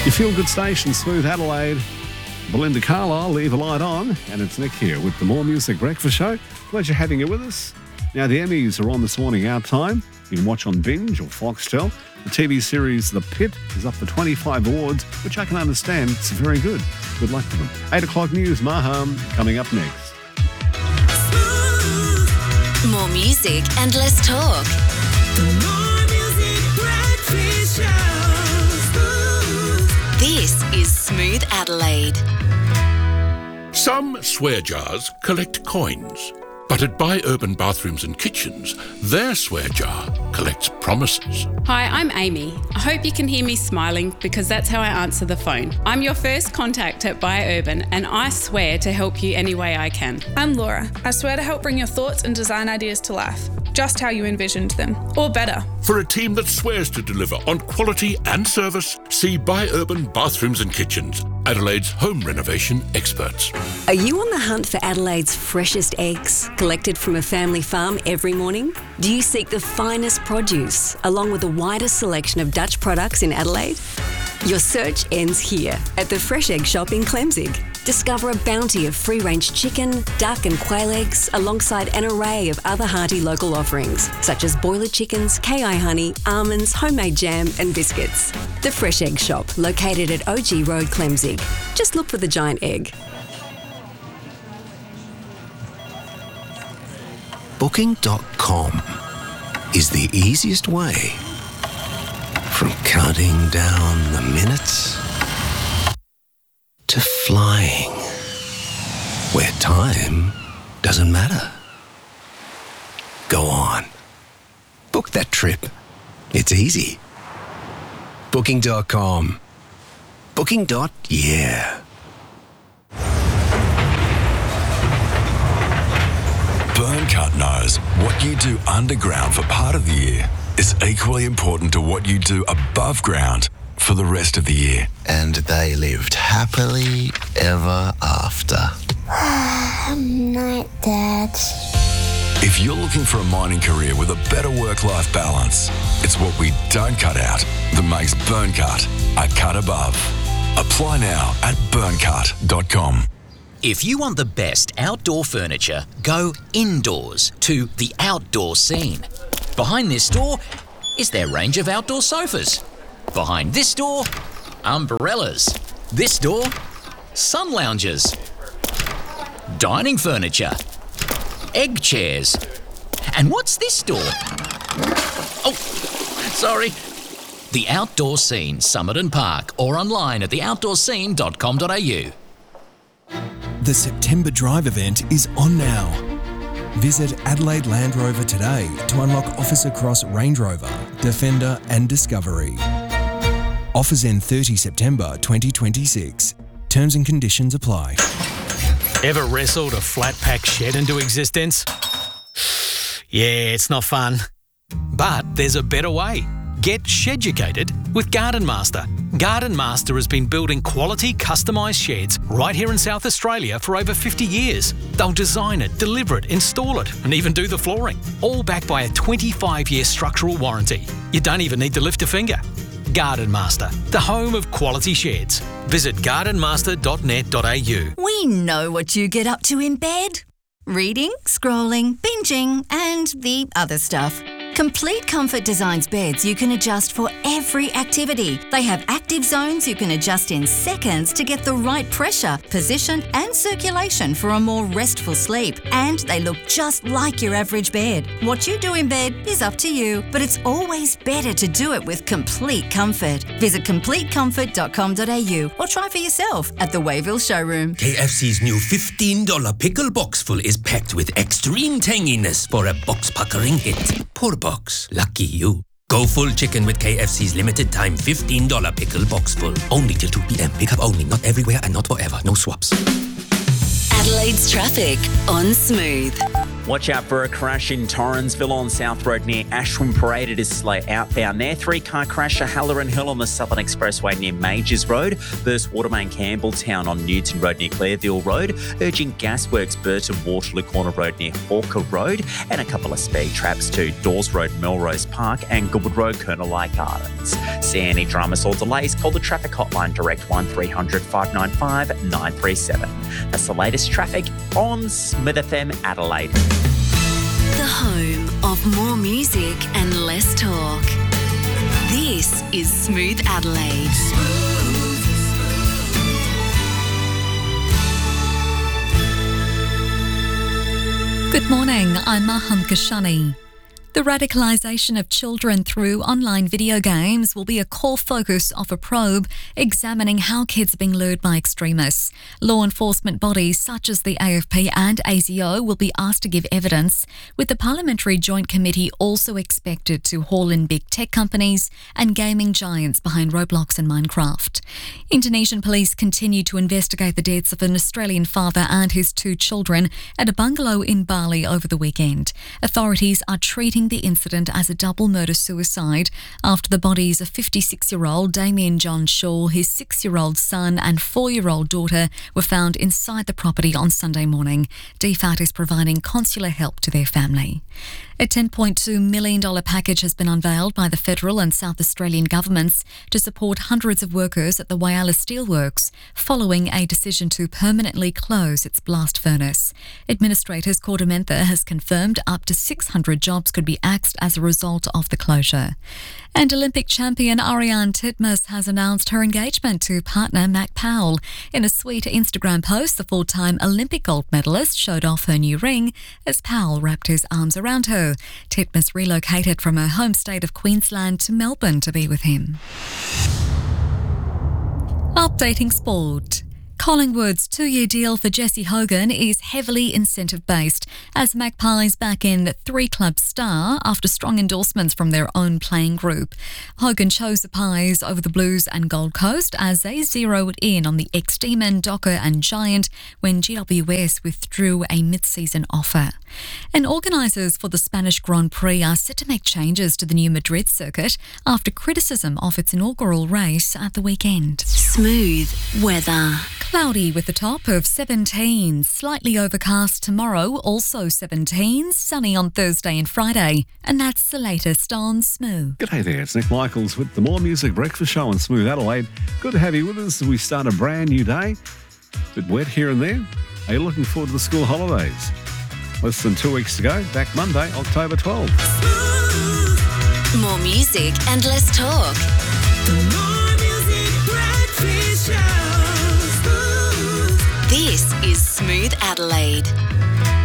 Your feel-good station, Smooth Adelaide. Belinda Carlisle, Leave a Light On. And it's Nick here with the More Music Breakfast Show. Pleasure having you with us. Now, the Emmys are on this morning, our time. You can watch on Binge or Foxtel. The TV series The Pit is up for 25 awards, which I can understand. It's very good. Good luck to them. 8 o'clock news, Maham, coming up next. More music and less talk. The More Music Breakfast Show. This is Smooth Adelaide. Some swear jars collect coins, but at Buy Urban Bathrooms and Kitchens, their swear jar collects promises. Hi, I'm Amy. I hope you can hear me smiling because that's how I answer the phone. I'm your first contact at Buy Urban and I swear to help you any way I can. I'm Laura. I swear to help bring your thoughts and design ideas to life, just how you envisioned them, or better. For a team that swears to deliver on quality and service, see Buy Urban Bathrooms and Kitchens, Adelaide's home renovation experts. Are you on the hunt for Adelaide's freshest eggs, collected from a family farm every morning? Do you seek the finest produce, along with the widest selection of Dutch products in Adelaide? Your search ends here, at the Fresh Egg Shop in Clemzig. Discover a bounty of free-range chicken, duck and quail eggs, alongside an array of other hearty local offerings, such as boiler chickens, KI honey, almonds, homemade jam and biscuits. The Fresh Egg Shop, located at OG Road, Clemzig. Just look for the giant egg. Booking.com is the easiest way from counting down the minutes to flying where time doesn't matter. Go on. Book that trip. It's easy. Booking.com. Booking.yeah. Burncut knows what you do underground for part of the year is equally important to what you do above ground for the rest of the year. And they lived happily ever after. Night, Dad. If you're looking for a mining career with a better work-life balance, it's what we don't cut out that makes Burncut a cut above. Apply now at burncut.com. If you want the best outdoor furniture, go indoors to the Outdoor Scene. Behind this door is their range of outdoor sofas. Behind this door, umbrellas. This door, sun loungers. Dining furniture. Egg chairs. And what's this door? Oh, sorry. The Outdoor Scene, Summit and Park, or online at theoutdoorscene.com.au. The September Drive event is on now. Visit Adelaide Land Rover today to unlock offers across Range Rover, Defender and Discovery. Offers end 30 September 2026. Terms and conditions apply. Ever wrestled a flat pack shed into existence? Yeah, it's not fun. But there's a better way. Get sheducated with Garden Master. Garden Master has been building quality customised sheds right here in South Australia for over 50 years. They'll design it, deliver it, install it, and even do the flooring. All backed by a 25-year structural warranty. You don't even need to lift a finger. Garden Master, the home of quality sheds. Visit gardenmaster.net.au. We know what you get up to in bed. Reading, scrolling, binging, and the other stuff. Complete Comfort designs beds you can adjust for every activity. They have active zones you can adjust in seconds to get the right pressure, position, and circulation for a more restful sleep. And they look just like your average bed. What you do in bed is up to you, but it's always better to do it with Complete Comfort. Visit CompleteComfort.com.au or try for yourself at the Wayville showroom. KFC's new $15 pickle box full is packed with extreme tanginess for a box-puckering hit. Poor box. Lucky you. Go full chicken with KFC's limited time $15 pickle box full. Only till 2 p.m. Pick up only. Not everywhere and not forever. No swaps. Adelaide's traffic on Smooth. Watch out for a crash in Torrensville on South Road near Ashwin Parade. It is slow outbound there. 3-car crash at Halloran Hill on the Southern Expressway near Majors Road. Burst water main Campbelltown on Newton Road near Clareville Road. Urgent gasworks Burton Waterloo Corner Road near Hawker Road. And a couple of speed traps to Dawes Road, Melrose Park and Goodwood Road, Colonel Gardens. See any dramas or delays, call the traffic hotline direct 1300 595 937. That's the latest traffic on Smith FM Adelaide. The home of more music and less talk. This is Smooth Adelaide. Good morning, I'm Maham Kashani. The radicalisation of children through online video games will be a core focus of a probe examining how kids are being lured by extremists. Law enforcement bodies such as the AFP and ASIO will be asked to give evidence, with the Parliamentary Joint Committee also expected to haul in big tech companies and gaming giants behind Roblox and Minecraft. Indonesian police continue to investigate the deaths of an Australian father and his 2 children at a bungalow in Bali over the weekend. Authorities are treating the incident as a double murder-suicide after the bodies of 56-year-old Damien John Shaw, his 6-year-old son and 4-year-old daughter were found inside the property on Sunday morning. DFAT is providing consular help to their family. A $10.2 million package has been unveiled by the federal and South Australian governments to support hundreds of workers at the Whyalla Steelworks following a decision to permanently close its blast furnace. Administrators Kordamentha has confirmed up to 600 jobs could be axed as a result of the closure. And Olympic champion Ariarne Titmus has announced her engagement to partner Mac Powell. In a sweet Instagram post, the 4-time Olympic gold medalist showed off her new ring as Powell wrapped his arms around her. Titmus relocated from her home state of Queensland to Melbourne to be with him. Updating sport. Collingwood's 2-year deal for Jesse Hogan is heavily incentive-based as Magpies back in 3-club star after strong endorsements from their own playing group. Hogan chose the Pies over the Blues and Gold Coast as they zeroed in on the ex-Demon, Docker and Giant when GWS withdrew a mid-season offer. And organisers for the Spanish Grand Prix are set to make changes to the new Madrid circuit after criticism of its inaugural race at the weekend. Smooth weather. Cloudy with a top of 17, slightly overcast tomorrow, also 17, sunny on Thursday and Friday. And that's the latest on Smooth. G'day there, it's Nick Michaels with the More Music Breakfast Show on Smooth Adelaide. Good to have you with us as we start a brand new day. Bit wet here and there. Are you looking forward to the school holidays? Less than 2 weeks to go, back Monday, October 12th. More music and less talk. The More Music Breakfast Show. This is Smooth Adelaide.